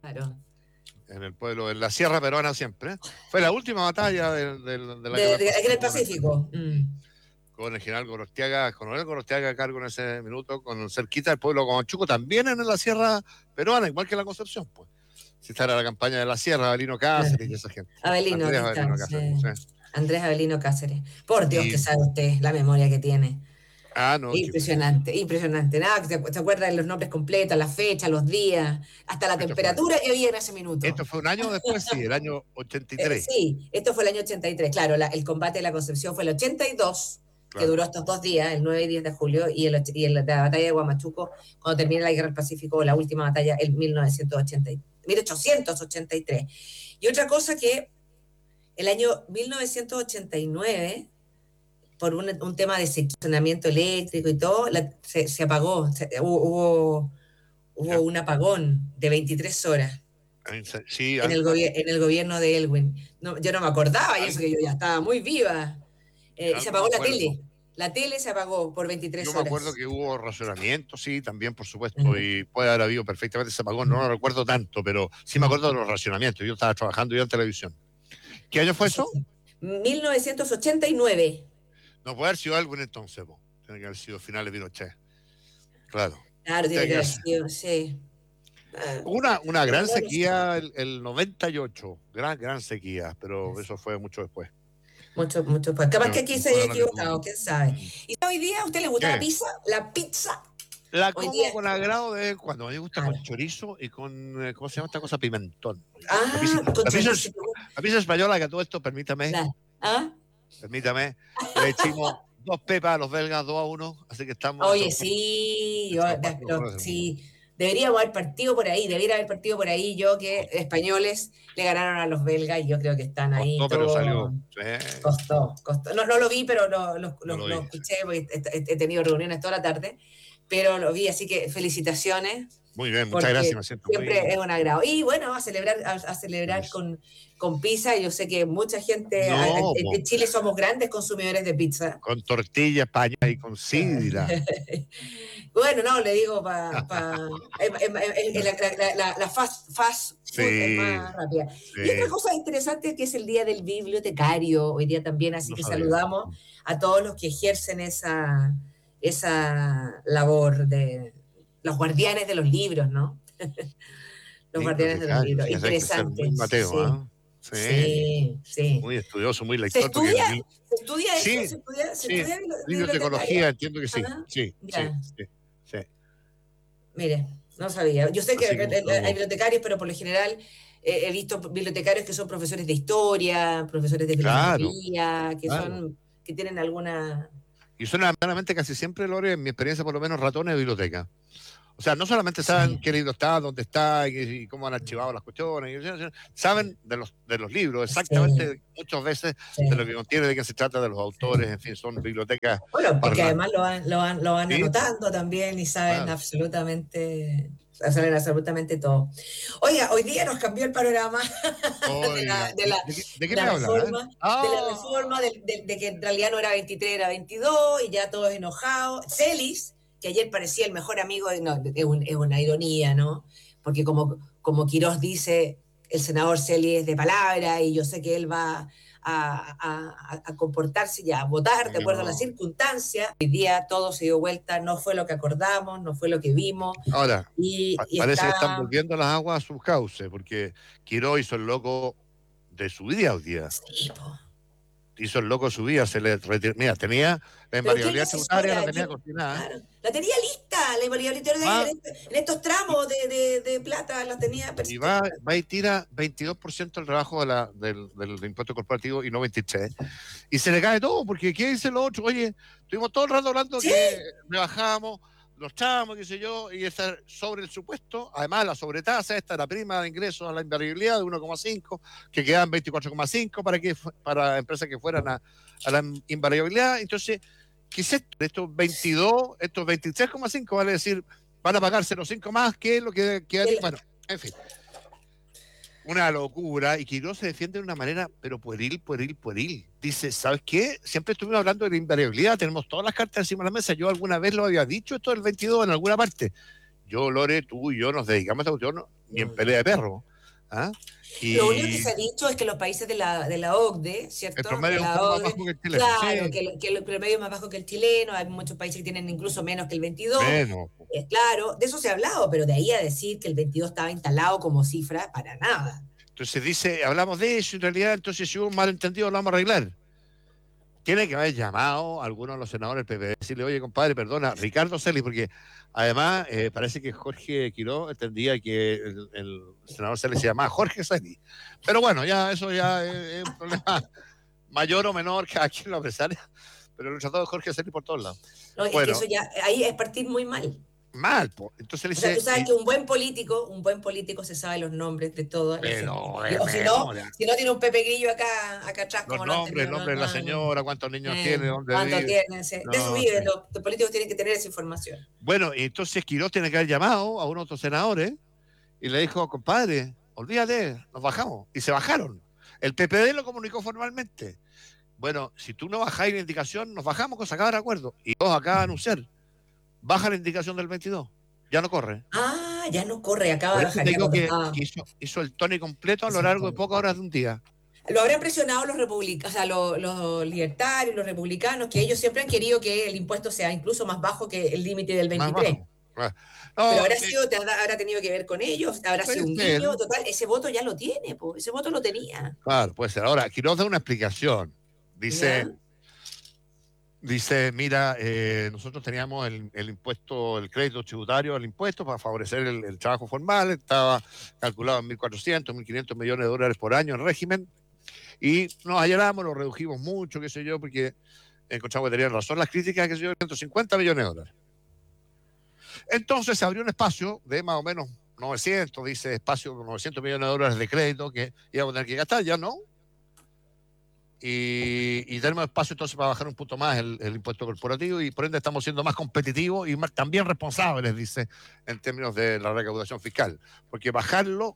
Claro. En el pueblo, en la Sierra Peruana siempre. Fue la última batalla de la Guerra del Aquí en el Pacífico. Pacífico. Con el general Gorostiaga, coronel Gorostiaga a cargo en ese minuto, con cerquita del pueblo de Comanchuco, también en la Sierra Peruana, igual que la Concepción, pues. Si esta era la campaña de la Sierra, Avelino Cáceres y esa gente. Avelino, Andrés aquí está. Avelino Cáceres, sí. Andrés Avelino Cáceres. Por Dios, que Y, sabe usted la memoria que tiene. no, Impresionante, impresionante. Nada, se acuerda de los nombres completos, las fechas, los días, hasta la temperatura que había en ese minuto. Esto fue un año después, sí, el año 83. Sí, esto fue el año 83. Claro, el combate de la Concepción fue el 82, que Claro. duró estos 2 días, el 9 y 10 de julio, y la batalla de Huamachuco, cuando termina la Guerra del Pacífico, la última batalla, el 1883. Y otra cosa que el año 1989, por un tema de saneamiento eléctrico y todo, se apagó, hubo un apagón de 23 horas. Sí, En el gobierno de Elwin. No, yo no me acordaba, y eso que yo ya estaba muy viva. Se apagó la tele. La tele se apagó por 23 horas. Yo me acuerdo que hubo racionamiento, sí, también, por supuesto, y puede haber habido perfectamente ese apagón. No lo recuerdo tanto, pero sí me acuerdo de los racionamientos. Yo estaba trabajando ya en televisión. ¿Qué año fue eso? 1989. No puede haber sido Elwin entonces, tiene que haber sido finales de Pinochet. Claro. Claro, tiene que haber sido, sí. Una gran sequía el 98, gran sequía, pero eso fue mucho después. Mucho después. Capaz que aquí se haya equivocado, quién sabe. ¿Y hoy día a usted le gusta la pizza? La pizza. La como con agrado de cuando a mí me gusta con chorizo y con, ¿cómo se llama esta cosa? Pimentón. La pizza española, que a todo esto, permítame, le echamos 2 pepas a los belgas, 2-1, así que estamos... Oye, sí, sí. Debería haber partido por ahí, yo que españoles le ganaron a los belgas y yo creo que están ahí. Pero salió. Costó. No lo vi, pero lo escuché, porque he tenido reuniones toda la tarde, pero lo vi, así que felicitaciones. Muy bien, muchas gracias, me siento siempre es un agrado. Y bueno, a celebrar con pizza. Yo sé que mucha gente en Chile somos grandes consumidores de pizza. Con tortilla, paña y con sidra. Bueno, no, le digo la fast food es más rápida. Sí. Y otra cosa interesante que es el Día del Bibliotecario, hoy día también, así que saludamos a todos los que ejercen esa labor de los guardianes de los libros, ¿no? Los guardianes de los libros. Interesante. Muy Mateo, sí. Muy estudioso, muy lector. ¿Se estudia eso? ¿Se estudia bibliotecología? Entiendo que sí. Sí. Mire, no sabía. Yo sé que hay bibliotecarios, pero por lo general he visto bibliotecarios que son profesores de historia, profesores de filosofía, que tienen alguna... Y son realmente casi siempre, Lore, en mi experiencia por lo menos, ratones de biblioteca. O sea, no solamente saben qué libro está, dónde está y cómo han archivado las cuestiones, saben de los libros, exactamente, muchas veces de lo que contiene, de qué se trata, de los autores, en fin, son bibliotecas. Bueno, porque además lo van anotando también y saben absolutamente todo. Oiga, hoy día nos cambió el panorama ¿De qué me hablas? De la reforma, de que en realidad no era 23, era 22, y ya todos enojados. Celis, que ayer parecía el mejor amigo, es una ironía, ¿no? Porque como Quirós dice, el senador Celis es de palabra, y yo sé que él va a comportarse y a votar de acuerdo a las circunstancias. Hoy día todo se dio vuelta, no fue lo que acordamos, no fue lo que vimos. Ahora, parece que están volviendo las aguas a sus cauces, porque Quirós hizo el loco de su vida hoy día. Sí, hizo el loco su vida, se le retiró. Mira, tenía la invariabilidad tributaria, la tenía coordinada. Claro, la tenía lista, la invariabilidad tributaria en estos tramos de plata, la tenía. Y va y tira 22% del rebajo del impuesto corporativo y no 23%. Y se le cae todo, porque ¿qué dice lo otro? Oye, estuvimos todo el rato hablando que rebajamos los tramos, qué sé yo, y estar sobre el supuesto, además la sobretasa, esta la prima de ingresos a la invariabilidad de 1,5, que quedaban 24,5 para empresas que fueran a la invariabilidad. Entonces, ¿qué es esto? Estos 22, estos 23,5, vale decir, van a pagar 0,5 más que lo que queda. Bueno, en fin. Una locura, y Quirós se defiende de una manera, pero pueril. Dice, ¿sabes qué? Siempre estuvimos hablando de la invariabilidad, tenemos todas las cartas encima de la mesa. Yo alguna vez lo había dicho, esto del 22 en alguna parte. yo, Lore, tú y yo nos dedicamos a esta cuestión ni en pelea de perro. ¿Ah? Lo único que se ha dicho es que los países de la OCDE, ¿cierto? El promedio De es un la poco más OCDE, bajo que el chileno. claro, Sí. que el promedio es más bajo que el chileno, hay muchos países que tienen incluso menos que el 22. Menos. Claro, de eso se ha hablado, pero de ahí a decir que el 22 estaba instalado como cifra, para nada. Entonces dice, hablamos de eso, en realidad, entonces si hubo un malentendido lo vamos a arreglar. Tiene que haber llamado a algunos de los senadores del PP, decirle, oye, compadre, perdona, Ricardo Celis, porque además parece que Jorge Quiró entendía que el senador Celis se llamaba Jorge Celis. Pero bueno, ya eso ya es un problema mayor o menor que aquí en la empresaria, pero el tratado de Jorge Celis por todos lados. No, es que eso ya, ahí es partir muy mal. Mal, pues. Entonces le O sea, dice, tú sabes que un buen político se sabe los nombres de todos. pero, O si no tiene un Pepe Grillo acá atrás, los como nombres, el nombre de la señora, cuántos niños tiene, dónde ¿cuánto vive. tiene? No, de eso viven, sí. los políticos tienen que tener esa información. Bueno, y entonces Quirós tiene que haber llamado a uno de otros senadores y le dijo, compadre, olvídate, nos bajamos. Y se bajaron. El PPD lo comunicó formalmente. Bueno, si tú no bajáis la indicación, nos bajamos con sacar de acuerdo. Y vos acá anunciar, baja la indicación del 22. Ya no corre. Ah, ya no corre, acaba Por de eso bajar. te Ya digo que hizo el Tony completo a lo largo de pocas horas de un día. Lo habrán presionado los republicanos, o sea, los libertarios, los republicanos, que ellos siempre han querido que el impuesto sea incluso más bajo que el límite del 23. No, pero habrá tenido que ver con ellos, habrá sido un guiño, total, ese voto ya lo tiene, ese voto lo tenía. Claro, puede ser. Ahora, Quirós da una explicación. Dice, mira, nosotros teníamos el impuesto, el crédito tributario al impuesto para favorecer el trabajo formal, estaba calculado en 1.400, 1.500 millones de dólares por año en régimen, y nos allanamos, lo redujimos mucho, qué sé yo, porque encontramos que tenían razón las críticas, qué sé yo, 150 millones de dólares. Entonces se abrió un espacio de más o menos 900, dice, espacio de 900 millones de dólares de crédito que íbamos a tener que gastar, ya no. Y tenemos espacio entonces para bajar un punto más el impuesto corporativo y por ende estamos siendo más competitivos y también responsables, dice, en términos de la recaudación fiscal. Porque bajarlo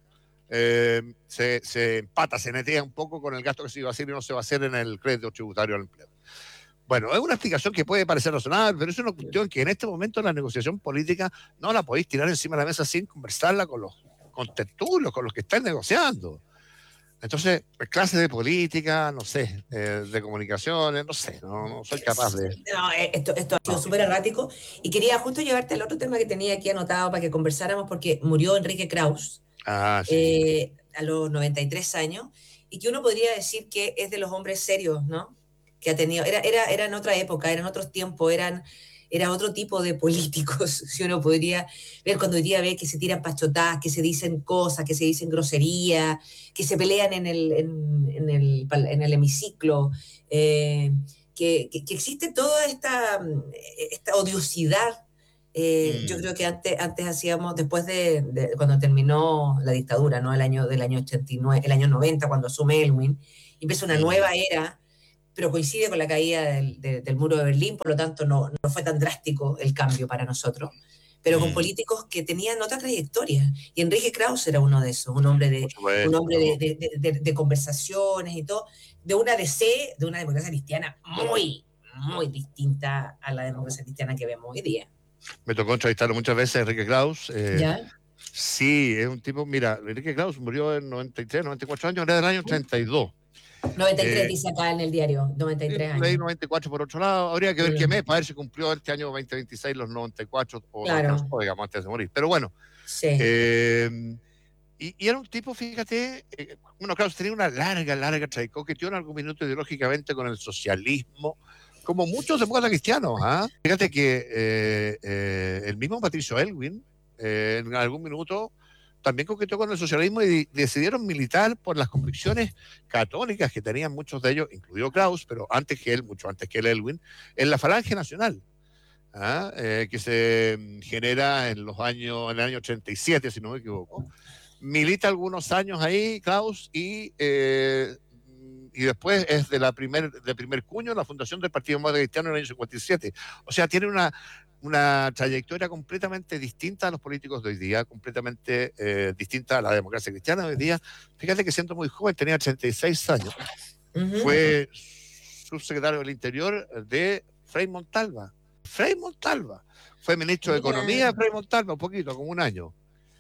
se empata, se netea un poco con el gasto que se iba a hacer y no se va a hacer en el crédito tributario al empleo. Bueno, es una explicación que puede parecer razonable, pero es una cuestión que en este momento la negociación política no la podéis tirar encima de la mesa sin conversarla con los tertulios, con los que están negociando. Entonces, clases de política, no sé, de comunicaciones, no sé, no soy capaz de... No, esto ha sido súper errático y quería justo llevarte al otro tema que tenía aquí anotado para que conversáramos porque murió Enrique Krauss a los 93 años y que uno podría decir que es de los hombres serios, ¿no? Que ha tenido, era en otra época, eran otros tiempos, era otro tipo de políticos, si uno podría ver cuando hoy día ve que se tiran pachotadas, que se dicen cosas, que se dicen groserías, que se pelean en el hemiciclo, que existe toda esta odiosidad. Yo creo que antes hacíamos, después de cuando terminó la dictadura, ¿no? del año 89, el año 90, cuando asume Elwin, empieza una nueva era, pero coincide con la caída del muro de Berlín, por lo tanto no fue tan drástico el cambio para nosotros, pero con políticos que tenían otra trayectoria. Y Enrique Krauss era uno de esos, un hombre de conversaciones y todo, de una DC, de una democracia cristiana muy, muy distinta a la democracia cristiana que vemos hoy día. Me tocó entrevistarlo muchas veces, Enrique Krauss. ¿Ya? Sí, es un tipo, mira, Enrique Krauss murió en 93, 94 años, era del año 32. 93 dice acá en el diario, 93 años. Leí 94 por otro lado, habría que ver qué mes, para ver si cumplió este año 2026 los 94 o claro. no alcanzó, digamos, antes de morir. Pero bueno, sí. Y era un tipo, fíjate, bueno, claro, tenía una larga trayectoria, coqueteó en algún minuto ideológicamente con el socialismo, como muchos demócratas cristianos. Fíjate que el mismo Patricio Aylwin, en algún minuto, también coqueteó con el socialismo y decidieron militar por las convicciones católicas que tenían muchos de ellos, incluido Krauss, pero mucho antes que Aylwin, en la Falange Nacional, que se genera en el año 87, si no me equivoco. Milita algunos años ahí, Krauss, y después es de primer cuño la fundación del Partido Demócrata Cristiano en el año 57. O sea, tiene una trayectoria completamente distinta a los políticos de hoy día, completamente distinta a la democracia cristiana de hoy día. Fíjate que siendo muy joven, tenía 36 años, fue subsecretario del Interior de Frei Montalva. Fue ministro de Mira. Economía, Frei Montalva, un poquito, como un año.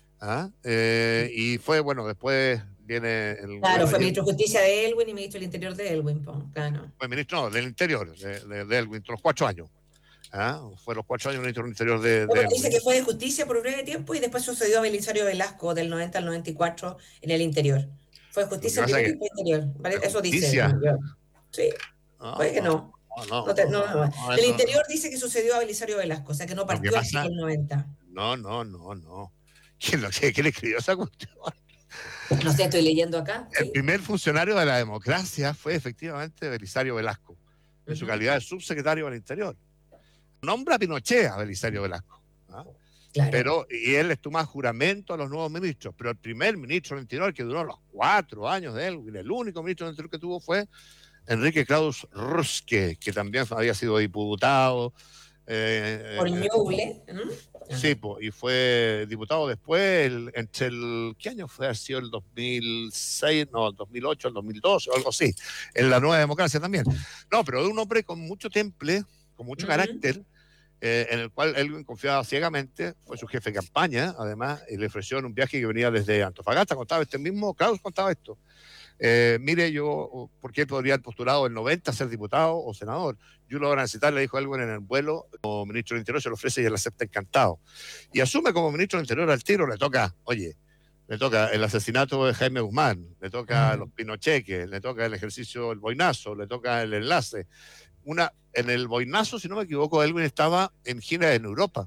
Y fue, bueno, después viene el Claro, gobierno fue Allende. ministro de Justicia de Elwin y ministro del Interior de Elwin, po, claro. Fue ministro, no, del Interior, de Elwin, los 4 años. Fue los 4 años ministro del Interior de Bueno, dice Elwin. que fue de Justicia por breve tiempo y después sucedió a Belisario Velasco del 90 al 94 en el Interior. Fue de Lo que Justicia pasa primero es y que fue Interior. de Eso dice. justicia. Sí, No, puede que no, no. no, no, no, no, Del no, no. Interior dice que sucedió a Belisario Velasco, o sea que no Lo que partió al tiro pasa, el 90. no. ¿Quién escribió esa cuestión? No sé, estoy leyendo acá, El ¿sí? primer funcionario de la democracia fue efectivamente Belisario Velasco, en su calidad de subsecretario del Interior. Nombra a Pinochet a Belisario Velasco. Claro. Y él les toma juramento a los nuevos ministros. Pero el primer ministro del Interior, que duró los 4 años de él, el único ministro del Interior que tuvo fue Enrique Klaus Ruske, que también había sido diputado. Por Ñuble. Sí, y fue diputado después, ¿qué año fue? Ha sido el 2006, no, el 2008, el 2012, o algo así, en la Nueva Democracia también. No, pero de un hombre con mucho temple, con mucho carácter, en el cual él confiaba ciegamente, fue su jefe de campaña, además, y le ofreció en un viaje que venía desde Antofagasta, contaba este mismo, Klaus contaba esto. Mire, ¿por qué podría haber postulado el 90 a ser diputado o senador? Yo lo voy a necesitar, le dijo algo en el vuelo, como ministro del Interior se lo ofrece y él acepta encantado. Y asume como ministro del Interior al tiro, le toca el asesinato de Jaime Guzmán, le toca los pinocheques, le toca el ejercicio, el boinazo, le toca el enlace. En el boinazo, si no me equivoco, Elwin estaba en gira en Europa.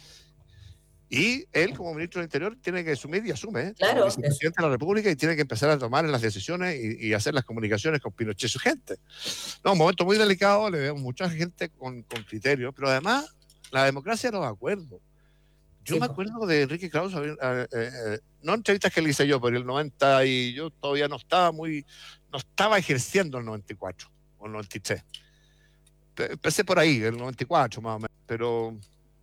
Y él, como ministro del Interior, tiene que asumir y asume, Claro, como vicepresidente de la República, y tiene que empezar a tomar las decisiones y hacer las comunicaciones con Pinochet y su gente. No, un momento muy delicado, le veo mucha gente con criterio, pero además la democracia no me acuerdo. Yo me acuerdo de Enrique Klaus, no entrevistas que le hice yo, pero el 90 y yo todavía no estaba ejerciendo el 94 o el 93. Empecé por ahí, el 94 más o menos, pero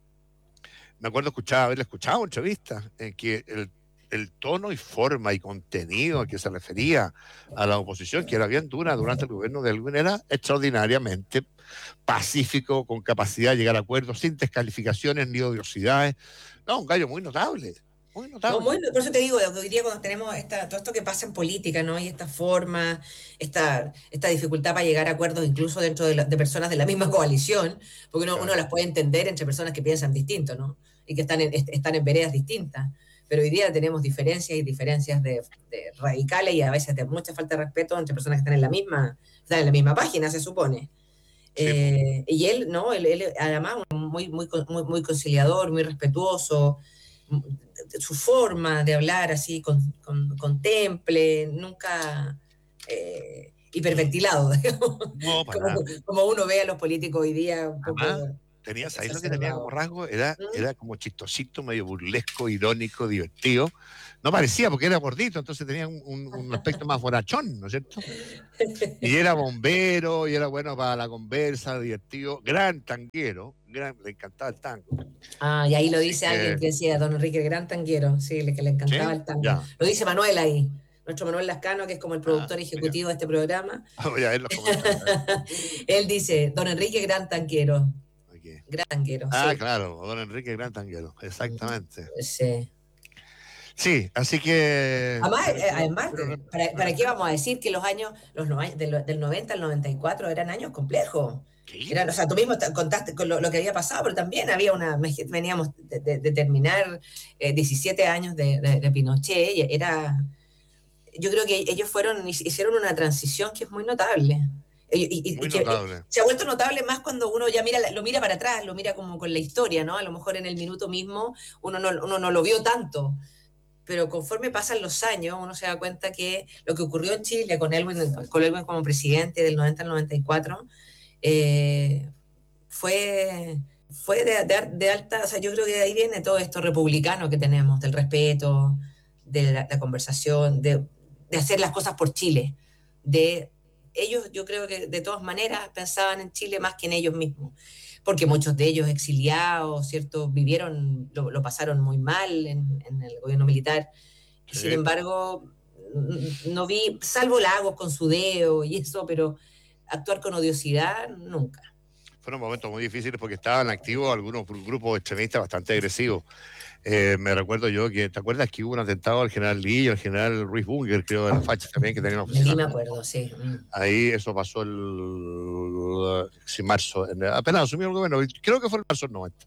me acuerdo haberle escuchado entrevistas en que el tono y forma y contenido a que se refería a la oposición, que era bien dura durante el gobierno de Elwin, era extraordinariamente pacífico, con capacidad de llegar a acuerdos, sin descalificaciones ni odiosidades. No, un gallo muy notable. Muy notable. No, por eso te digo, que hoy día cuando tenemos todo esto que pasa en política, ¿no? Y esta forma, esta dificultad para llegar a acuerdos incluso dentro de personas de la misma coalición, porque uno las puede entender entre personas que piensan distinto, ¿no? Y que están en veredas distintas. Pero hoy día tenemos diferencias y diferencias de radicales y a veces de mucha falta de respeto entre personas que están en la misma página, se supone. Sí. Y él, ¿no? Él además muy conciliador, muy respetuoso, su forma de hablar así con temple, nunca hiperventilado, no, como uno ve a los políticos hoy día un poco. ¿Sabes lo que tenía como rasgo? Era como chistosito, medio burlesco, irónico, divertido. No parecía porque era gordito, entonces tenía un aspecto más bonachón, ¿no es cierto? Y era bombero, y era bueno para la conversa, divertido, gran tanguero, le encantaba el tango. Y ahí lo dice alguien que decía, don Enrique, gran tanguero, sí, que le encantaba el tango. Ya. Lo dice Manuel ahí, nuestro Manuel Lascano, que es como el productor ejecutivo de este programa. Voy a ver los comentarios. Él dice, don Enrique, gran tanguero. Gran tanguero. Sí. Claro, don Enrique, gran tanguero, exactamente. Sí. Sí, así que... Además ¿para qué vamos a decir que los años del 90 al 94 eran años complejos? O sea, tú mismo contaste con lo que había pasado, pero también veníamos de terminar 17 años de Pinochet, y yo creo que ellos hicieron una transición que es muy notable. Muy notable. Se ha vuelto notable más cuando uno ya lo mira para atrás, lo mira como con la historia, ¿no? A lo mejor en el minuto mismo uno no lo vio tanto, pero conforme pasan los años uno se da cuenta que lo que ocurrió en Chile con Elwin como presidente del 90 al 94 fue de alta, o sea, yo creo que de ahí viene todo esto republicano que tenemos, del respeto, de la conversación, de hacer las cosas por Chile, ellos, yo creo que de todas maneras pensaban en Chile más que en ellos mismos, porque muchos de ellos exiliados, ¿cierto? Lo pasaron muy mal en el gobierno militar. Sí. Sin embargo, no vi, salvo Lagos con su dedo y eso, pero actuar con odiosidad, nunca. fueron momentos muy difíciles porque estaban activos algunos grupos extremistas bastante agresivos. Me recuerdo yo que, ¿te acuerdas que hubo un atentado al general Lee y al general Ruiz Bunger, creo, de las fachas también, que tenían Sí, oficinas? me acuerdo, sí. Ahí eso pasó marzo, apenas asumió el gobierno, creo que fue en marzo del 90.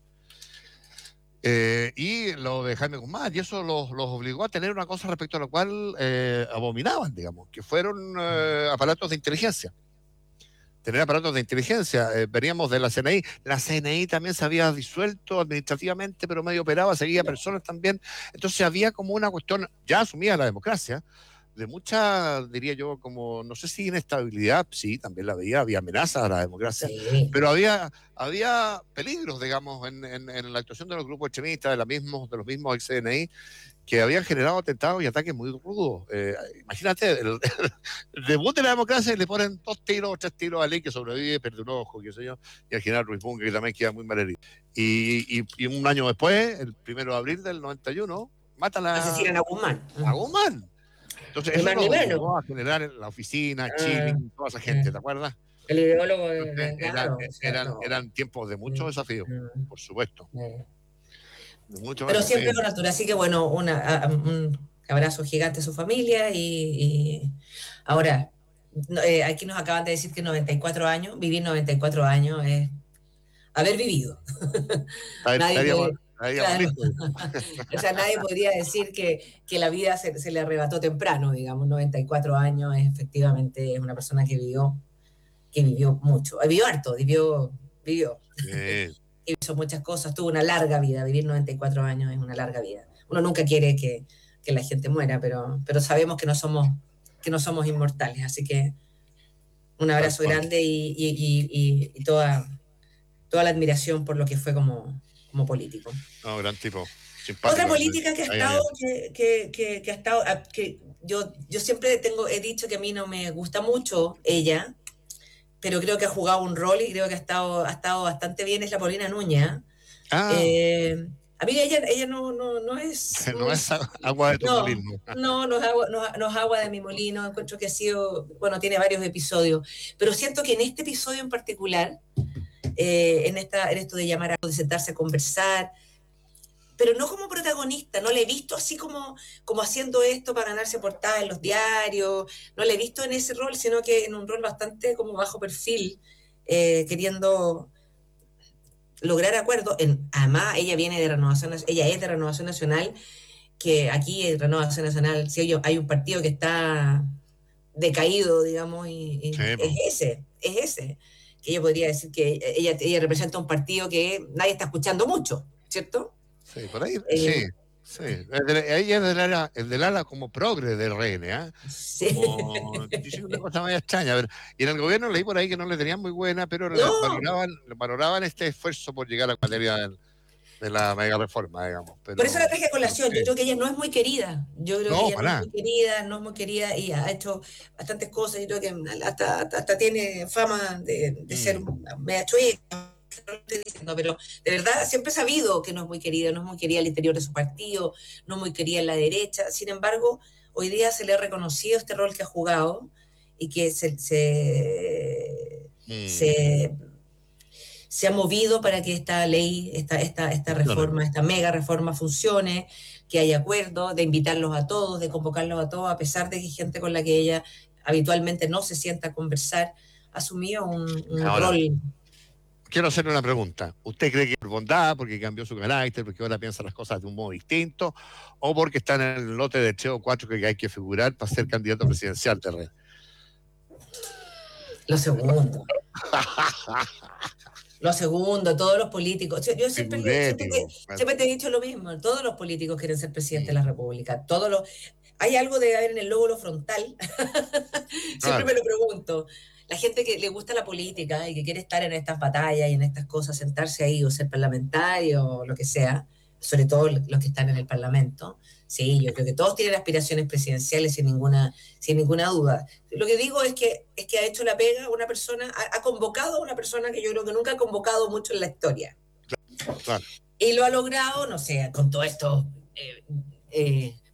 Y lo de Jaime Guzmán, y eso los obligó a tener una cosa respecto a la cual abominaban, digamos, que fueron aparatos de inteligencia. Tener aparatos de inteligencia. Veníamos de la CNI. La CNI también se había disuelto administrativamente, pero medio operaba, seguía personas también. Entonces había como una cuestión, ya asumida la democracia, de mucha, diría yo, como, no sé si inestabilidad, sí, también la veía, había amenazas a la democracia, Sí. pero había peligros, digamos, en la actuación de los grupos extremistas, de los mismos ex CNI, que habían generado atentados y ataques muy rudos. Imagínate, el debut de la democracia, le ponen 2 tiros o 3 tiros a Ley, que sobrevive, pierde un ojo, qué sé yo, y al general Ruiz Bunge, que también queda muy mal herido. Y un año después, el 1 de abril del 91, matan Asesinan a Guzmán. a Guzmán. Entonces Ni eso más nos ni menos. obligó a generar la oficina, Chile, toda esa gente, ¿te acuerdas? El ideólogo Eran, claro. O sea, eran, no. eran tiempos de muchos desafíos, por supuesto. De muchos Pero siempre desafíos. con altura. Así que bueno, un abrazo gigante a su familia y ahora, aquí nos acaban de decir que 94 años, vivir 94 años es haber vivido. Nadie puede, Estaríamos claro, listos. o sea, nadie podría decir que la vida se le arrebató temprano, digamos, 94 años, efectivamente es una persona que vivió mucho, vivió harto, vivió. Sí. Hizo muchas cosas, tuvo una larga vida, vivir 94 años es una larga vida. Uno nunca quiere que la gente muera, pero sabemos que no somos inmortales, así que un abrazo grande y toda la admiración por lo que fue como político. No, gran tipo. Simpático. Otra política que ha estado, que ha estado, que yo siempre he dicho que a mí no me gusta mucho ella, pero creo que ha jugado un rol y creo que ha estado bastante bien, es la Paulina Núñez. A mí ella no es... No es agua de tu molino. No es agua de mi molino. Encuentro que ha sido... Bueno, tiene varios episodios, pero siento que en este episodio en particular, en esto de llamar de sentarse a conversar, pero no como protagonista, no le he visto así como haciendo esto para ganarse portada en los diarios, no le he visto en ese rol, sino que en un rol bastante como bajo perfil, queriendo lograr acuerdos. Además, ella es de Renovación Nacional, que aquí en Renovación Nacional, si hay un partido que está decaído, digamos, y Sí, es ese, que yo podría decir que ella representa un partido que nadie está escuchando mucho, ¿cierto? Sí, por ahí, sí. Ella es del ala como progre del RN, ¿eh? Sí. Dice una cosa más extraña. Y en el gobierno leí por ahí que no le tenían muy buena, pero valoraban este esfuerzo por llegar a la materia de la mega reforma, digamos. Pero, por eso la traje a colación. Yo creo que ella no es muy querida. Yo creo que ella no es muy querida y ha hecho bastantes cosas. Yo creo que hasta tiene fama de ser media chueca. No estoy diciendo, pero de verdad siempre he sabido que no es muy querida al interior de su partido, no es muy querida en la derecha. Sin embargo, hoy día se le ha reconocido este rol que ha jugado y que se ha movido para que esta ley, esta reforma, esta mega reforma funcione, que haya acuerdo, de invitarlos a todos, de convocarlos a todos, a pesar de que gente con la que ella habitualmente no se sienta a conversar, asumió un rol. Quiero hacerle una pregunta. ¿Usted cree que por bondad, porque cambió su carácter, porque ahora piensa las cosas de un modo distinto, o porque está en el lote de 3 o 4 que hay que figurar para ser candidato presidencial de RN? Lo segundo. Lo segundo, todos los políticos. Yo siempre te he dicho lo mismo. Todos los políticos quieren ser presidente de la República. Hay algo de haber en el lóbulo frontal. Siempre me lo pregunto. La gente que le gusta la política y que quiere estar en estas batallas y en estas cosas, sentarse ahí o ser parlamentario o lo que sea, sobre todo los que están en el Parlamento, sí, yo creo que todos tienen aspiraciones presidenciales sin ninguna duda. Lo que digo es que ha hecho la pega una persona, ha convocado a una persona que yo creo que nunca ha convocado mucho en la historia. Claro. Y lo ha logrado, no sé, con todo esto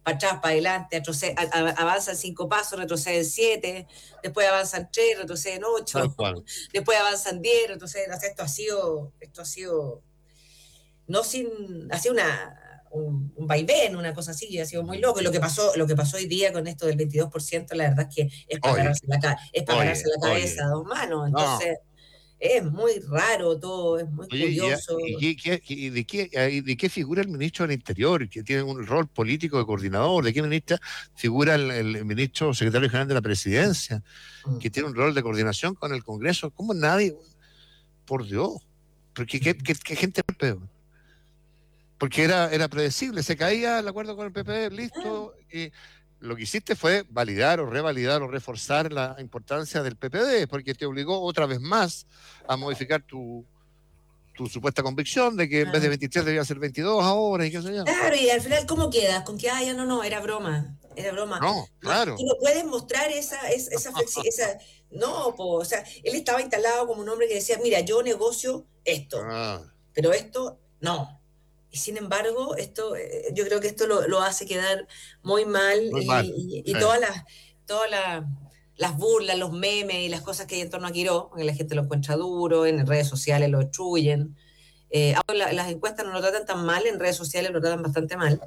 para atrás, para adelante, avanzan 5 pasos, retroceden 7, después avanzan 3, retroceden 8, después avanzan 10, retroceden. O sea, esto ha sido no sin, ha sido un vaivén, una cosa así, ha sido muy loco. Y lo que pasó hoy día con esto del 22%, la verdad es que es para agarrarse la cabeza a dos manos. Entonces, es muy raro todo, es muy curioso. ¿Y de qué figura el ministro del Interior, que tiene un rol político de coordinador? ¿De qué ministra figura el ministro secretario general de la Presidencia, que tiene un rol de coordinación con el Congreso? ¿Cómo nadie? Por Dios. Porque qué gente peor. Porque era predecible, se caía el acuerdo con el PP, listo, y lo que hiciste fue validar o revalidar o reforzar la importancia del PPD, porque te obligó otra vez más a modificar tu supuesta convicción de que en vez de 23 debía ser 22 ahora y qué sé yo. Claro, y al final, ¿cómo quedas? Con que, ya no, era broma. No, claro. Tú no puedes mostrar esa flexibilidad. No, o sea, él estaba instalado como un hombre que decía, mira, yo negocio esto, pero esto no. Y sin embargo, yo creo que esto lo hace quedar muy mal. Y todas las burlas, los memes y las cosas que hay en torno a Quiró, que la gente lo encuentra duro, en redes sociales lo destruyen. Ahora las encuestas no lo tratan tan mal, en redes sociales lo tratan bastante mal.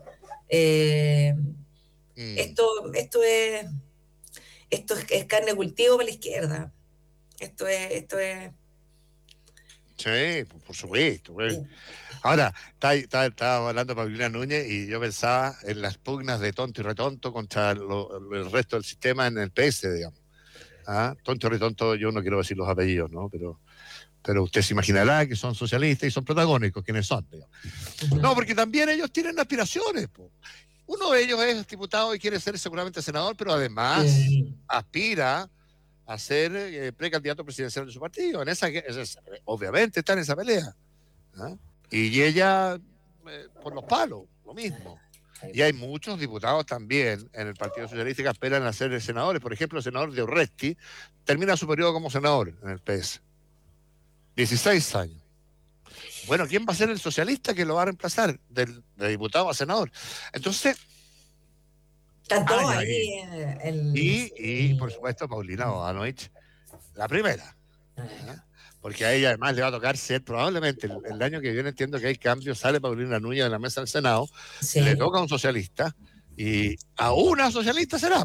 Esto es carne de cultivo para la izquierda. Esto es... Sí, por supuesto. Ahora, estaba hablando de Paulina Núñez y yo pensaba en las pugnas de tonto y retonto contra el resto del sistema en el PS, digamos. Tonto y retonto, yo no quiero decir los apellidos, ¿no? Pero usted se imaginará que son socialistas y son protagónicos, quienes son, digamos. No, porque también ellos tienen aspiraciones, po. Uno de ellos es diputado y quiere ser seguramente senador, pero además aspira a ser precandidato presidencial de su partido. Obviamente está en esa pelea. Y ella, por los palos, lo mismo. Y hay muchos diputados también en el Partido Socialista que esperan a ser senadores. Por ejemplo, el senador de Urresti termina su periodo como senador en el PS. 16 años. Bueno, ¿quién va a ser el socialista que lo va a reemplazar de diputado a senador? Entonces... Tanto ahí y por supuesto, Paulina Bodanovich, la primera. Porque a ella además le va a tocar ser probablemente el año que viene, entiendo que hay cambios, sale Paulina Núñez de la mesa del Senado, le toca a un socialista y a una socialista será,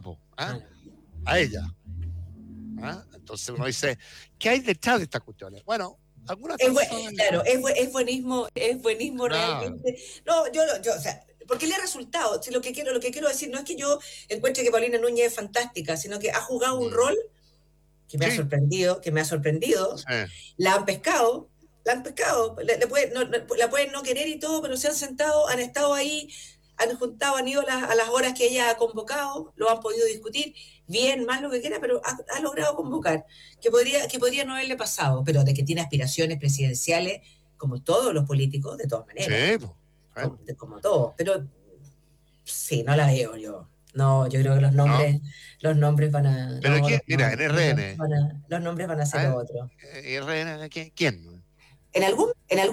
a ella. Entonces uno dice, ¿qué hay detrás de estas cuestiones? Bueno, algunas claro, es buenísimo realmente. No, o sea, porque le ha resultado. Si lo que quiero decir no es que yo encuentre que Paulina Núñez es fantástica, sino que ha jugado un rol que me ha sorprendido. La han pescado, la pueden no querer y todo, pero se han sentado, han estado ahí, han juntado, han ido a las horas que ella ha convocado, lo han podido discutir, bien, mal, lo que quiera, pero ha logrado convocar, que podría no haberle pasado, pero de que tiene aspiraciones presidenciales, como todos los políticos, de todas maneras. Como todos, pero sí, no la veo yo. No, yo creo que los nombres van a... Pero mira, en RN... Los nombres van a ser otros. ¿RN quién? En algún